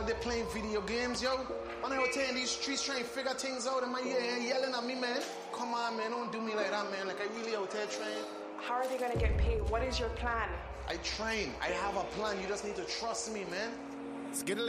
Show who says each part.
Speaker 1: out there playing video games, yo. Man, I out here in these streets trying to figure things out in my ear and yelling at me, man. Come on, man, don't do me like that, man. Like, I really out here trying.
Speaker 2: How are they going to get paid? What is your plan?
Speaker 1: I train. I have a plan. You just need to trust me, man.